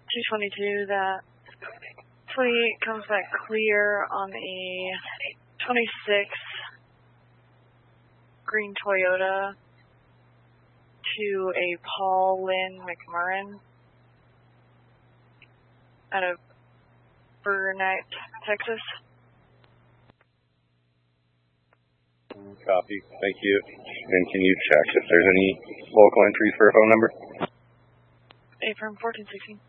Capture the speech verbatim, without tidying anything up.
two twenty-two, that twenty-eight comes back clear on a twenty-six green Toyota to a Paul Lynn McMurrin out of Burnett, Texas. Copy. Thank you. And can you check if there's any local entries for a phone number? A from fourteen sixteen.